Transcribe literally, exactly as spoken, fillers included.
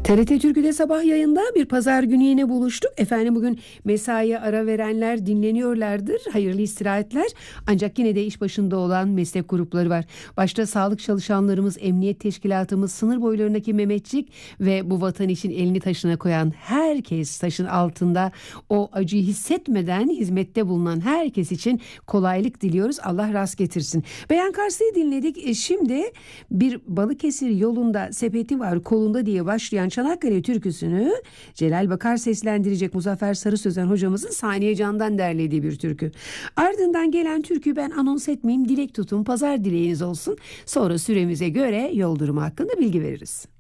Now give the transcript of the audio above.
T R T Türkü'de sabah yayında bir pazar günü yine buluştuk. Efendim bugün mesaiye ara verenler dinleniyorlardır. Hayırlı istirahatler. Ancak yine de iş başında olan meslek grupları var. Başta sağlık çalışanlarımız, emniyet teşkilatımız, sınır boylarındaki Mehmetçik ve bu vatan için elini taşına koyan herkes, taşın altında o acıyı hissetmeden hizmette bulunan herkes için kolaylık diliyoruz. Allah rast getirsin. Beyan Kars'ı dinledik. E şimdi bir Balıkesir yolunda sepeti var kolunda diye başlayan Çanakkale türküsünü Celal Bakar seslendirecek. Muzaffer Sarı Sözen hocamızın Saniye Can'dan derlediği bir türkü. Ardından gelen türküyü ben anons etmeyeyim, dilek tutun, pazar dileğiniz olsun. Sonra süremize göre yol durumu hakkında bilgi veririz.